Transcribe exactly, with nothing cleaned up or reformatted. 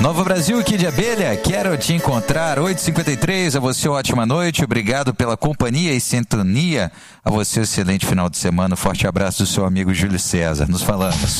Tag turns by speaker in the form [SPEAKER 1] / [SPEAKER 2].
[SPEAKER 1] Nova Brasil, aqui de Abelha, quero te encontrar, oito e cinquenta e três, a você ótima noite, obrigado pela companhia e sintonia, a você excelente final de semana, forte abraço do seu amigo Júlio César, nos falamos.